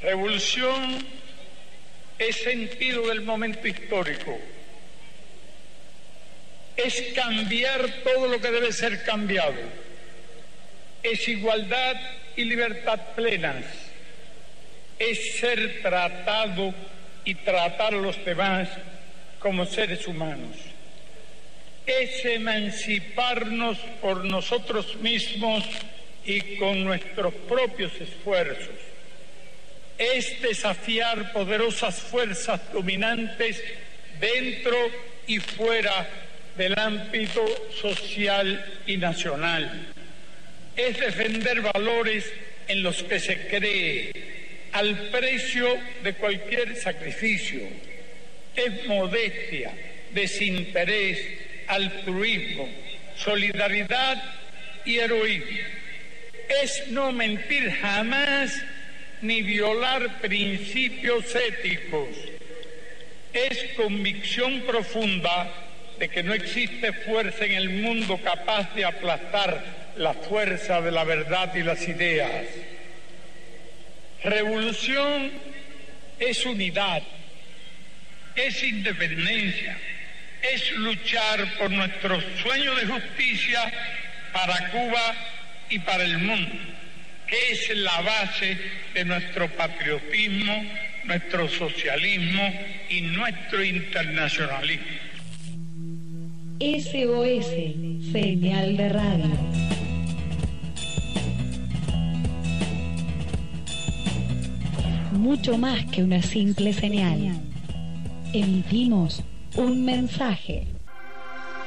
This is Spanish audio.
Revolución es sentido del momento histórico. Es cambiar todo lo que debe ser cambiado. Es igualdad y libertad plenas. Es ser tratado y tratar a los demás como seres humanos. Es emanciparnos por nosotros mismos y con nuestros propios esfuerzos. Es desafiar poderosas fuerzas dominantes dentro y fuera del ámbito social y nacional. Es defender valores en los que se cree al precio de cualquier sacrificio. Es modestia, desinterés, altruismo, solidaridad y heroísmo. Es no mentir jamás ni violar principios éticos. Es convicción profunda de que no existe fuerza en el mundo capaz de aplastar la fuerza de la verdad y las ideas. Revolución es unidad, es independencia, es luchar por nuestro sueño de justicia para Cuba y para el mundo, que es la base de nuestro patriotismo, nuestro socialismo y nuestro internacionalismo. SOS, señal de radio. Mucho más que una simple señal. Emitimos un mensaje.